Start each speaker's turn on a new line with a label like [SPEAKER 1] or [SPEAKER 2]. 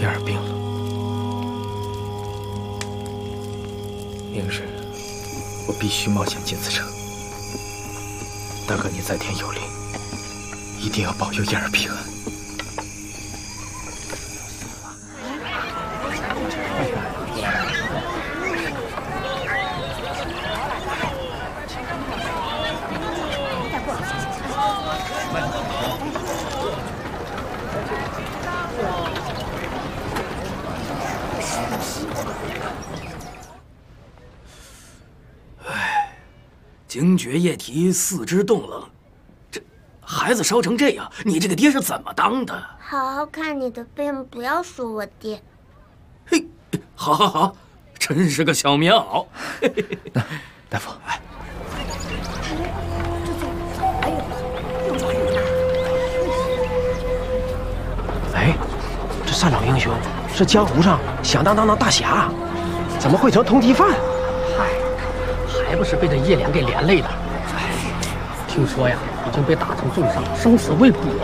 [SPEAKER 1] 燕儿病了，明日我必须冒险进此城。大哥，你在天有灵，一定要保佑燕儿平安。
[SPEAKER 2] 惊厥液体，四肢冻冷，这孩子烧成这样，你这个爹是怎么当的？
[SPEAKER 3] 好好看你的病，不要说我爹。
[SPEAKER 2] 嘿，好，好，好，真是个小棉袄。
[SPEAKER 1] 大夫，哎，
[SPEAKER 4] 哎，这三老英雄是江湖上响当当的大侠，怎么会成通缉犯？
[SPEAKER 5] 嗨，还不是被这叶良给连累的。哎，听说呀，已经被打成重伤，生死未卜。